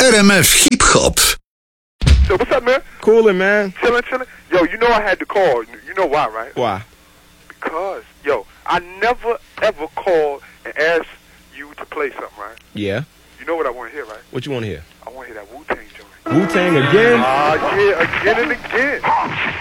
RMF Hip Hop. So what's up, man? Coolin', man. Chillin'. Yo, you know I had to call. You know why, right? Why? Because, yo, I never, ever called and asked you to play something, right? Yeah. You know what I want to hear, right? What you want to hear? I want to hear that Wu-Tang joint. Wu-Tang again? Yeah, again and again.